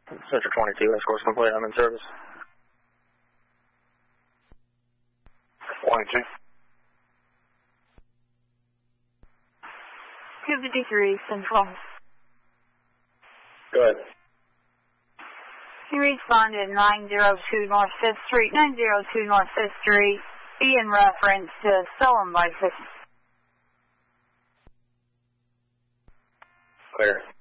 Central 22, escort's complete. I'm in service. 22. 253 Central. Go ahead. You responded 902 North 5th Street, 902 North 5th Street, be in reference to stolen bicycle. Clear.